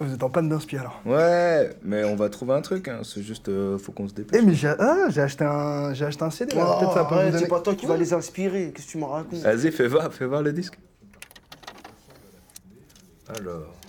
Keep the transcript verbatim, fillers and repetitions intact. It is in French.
Vous êtes en panne d'inspi alors. Ouais, mais on va trouver un truc, hein. C'est juste, euh, faut qu'on se dépêche. Eh mais j'ai ah, j'ai acheté un j'ai acheté un C D là. Oh, Peut-être ça peut vous arrête, donner. c'est pas toi qui vas les inspirer. Qu'est-ce que tu me racontes? Vas-y, fais voir, fais voir le disque. Alors.